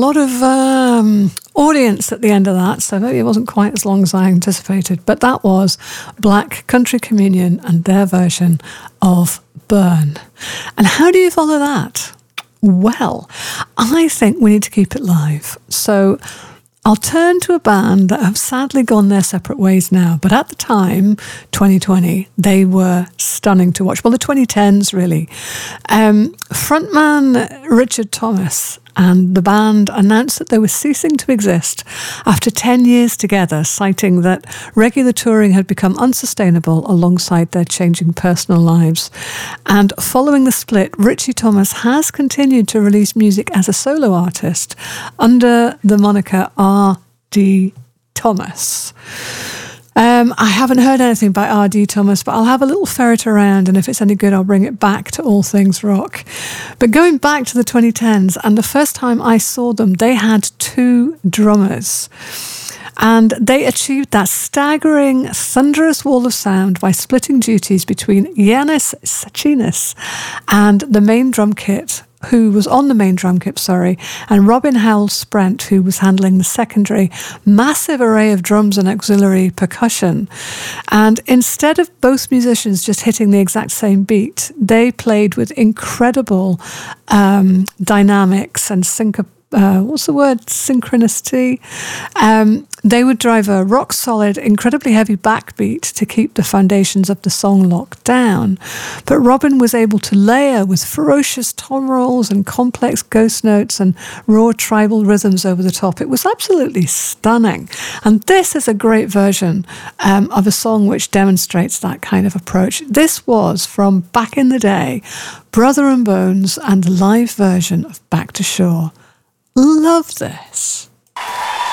lot of audience at the end of that, so maybe it wasn't quite as long as I anticipated. But that was Black Country Communion and their version of Burn. And how do you follow that? Well, I think we need to keep it live. So I'll turn to a band that have sadly gone their separate ways now, but at the time, 2020, they were stunning to watch. Well, the 2010s, really. Frontman Richard Thomas and the band announced that they were ceasing to exist after 10 years together, citing that regular touring had become unsustainable alongside their changing personal lives. And following the split, Richie Thomas has continued to release music as a solo artist under the moniker R.D. Thomas. I haven't heard anything by R.D. Thomas, but I'll have a little ferret around, and if it's any good, I'll bring it back to All Things Rock. But going back to the 2010s, and the first time I saw them, they had 2 drummers. And they achieved that staggering, thunderous wall of sound by splitting duties between Yanis Sachinas and the main drum kit, who was on the main drum kit, and Robin Howell Sprent, who was handling the secondary massive array of drums and auxiliary percussion. And instead of both musicians just hitting the exact same beat, they played with incredible dynamics and synchronicity. They would drive a rock-solid, incredibly heavy backbeat to keep the foundations of the song locked down. But Robin was able to layer with ferocious tom rolls and complex ghost notes and raw tribal rhythms over the top. It was absolutely stunning. And this is a great version of a song which demonstrates that kind of approach. This was, from back in the day, Brother and Bones and the live version of Back to Shore. Love this.